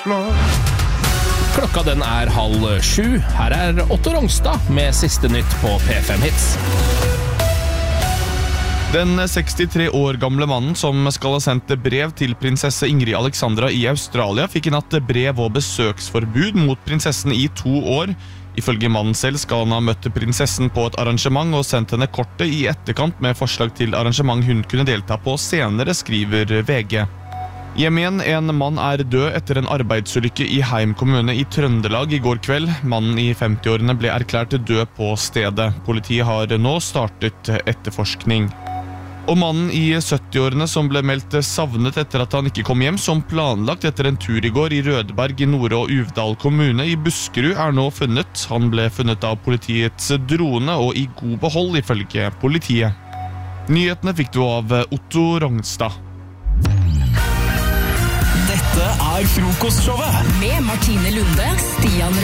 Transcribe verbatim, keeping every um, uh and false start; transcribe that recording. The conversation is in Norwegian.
Klokka den er halv sju. Her er Otto Rongstad med siste nytt på P fem Hits. Den sekstitre år gamle mannen som skal ha sendt brev til prinsesse Ingrid Alexandra i Australia fikk i natt brev og besøksforbud mot prinsessen i to år. Ifølge mannen selv skal han ha møtt prinsessen på et arrangement og sendt henne kortet i etterkant med forslag til arrangement hun kunne delta på senere, skriver V G. Hjem igjen, en mann er død etter en arbeidsulykke i Heim kommune i Trøndelag i går kveld. Mannen i femti-årene ble erklært død på stedet. Politiet har nå startet etterforskning. Og mannen i sytti-årene som ble meldt savnet etter at han ikke kom hjem som planlagt etter en tur i går i Rødberg i Nore og Uvdal kommune i Buskerud er nå funnet. Han ble funnet av politiets drone og i god behold ifølge politiet. Nyhetene fikk du av Otto Rongstad. Dette er Frokostshowet med Martine Lunde, Stian